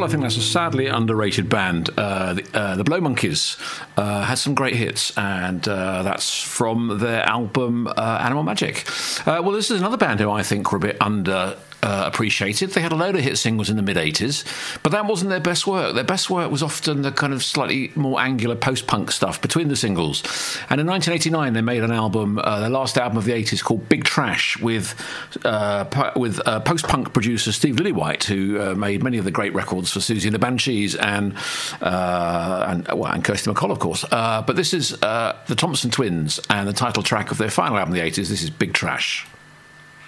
I think that's a sadly underrated band. The Blow Monkeys had some great hits, and that's from their album Animal Magic. Well, this is another band who I think were a bit appreciated. They had a load of hit singles in the mid-80s, but that wasn't their best work. Their best work was often the kind of slightly more angular post-punk stuff between the singles. And in 1989, they made an album, their last album of the 80s, called Big Trash, with post-punk producer Steve Lillywhite, who made many of the great records for Susie and the Banshees and Kirsty MacColl, of course. But this is the Thompson Twins, and the title track of their final album of the 80s. This is Big Trash.